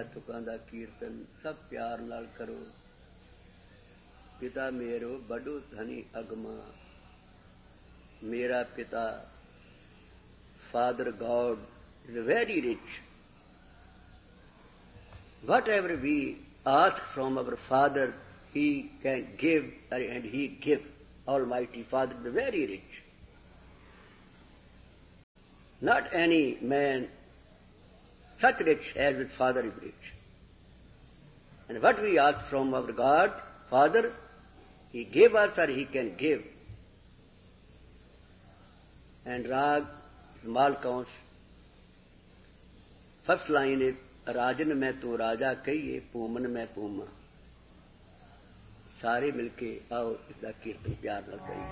तुकां दा कीर्तन सब प्यार नाल करो। पिता मेरो बड़ो धनी अगमा, मेरा पिता Father God is very rich. Whatever we ask from our Father, He can give, and He gives. Almighty Father is very rich. Not any man such rich as his Father is rich. And what we ask from our God, Father, He gave us or He can give. And Rag, Malkaunsh, first line is, राजन में तू राजा कहिए, पूमन में Puma. सारे मिलके आओ इसका कीर्तन प्यार न करिए।